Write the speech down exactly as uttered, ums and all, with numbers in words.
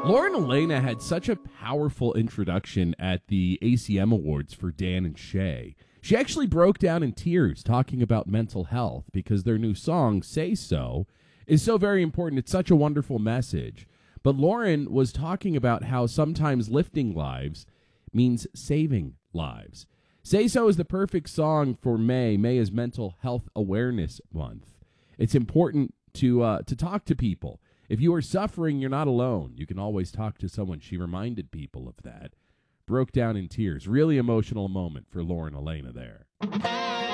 Lauren Elena had such a powerful introduction at the A C M Awards for Dan and Shay. She actually broke down in tears talking about mental health because their new song, Say So, is so very important. It's such a wonderful message. But Lauren was talking about how sometimes lifting lives means saving lives. Say So is the perfect song for May. May is Mental Health Awareness Month. It's important to uh, to talk to people. If you are suffering, you're not alone. You can always talk to someone. She reminded people of that. Broke down in tears. Really emotional moment for Lauren Elena there.